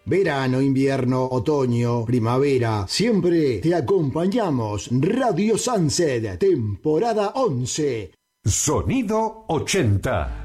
Verano, invierno, otoño, primavera, siempre te acompañamos. Radio Sunset, temporada 11. Sonido 80.